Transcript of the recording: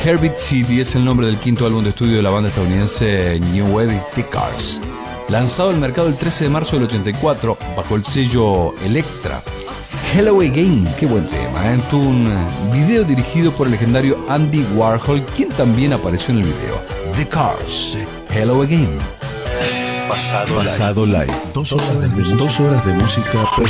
Heartbeat City es el nombre del quinto álbum de estudio de la banda estadounidense New Wave, The Cars, lanzado al mercado el 13 de marzo del 84 bajo el sello Elektra. Hello Again, qué buen tema, tuvo un video dirigido por el legendario Andy Warhol, quien también apareció en el video. The Cars, Hello Again. Pasado Live. 2 horas de música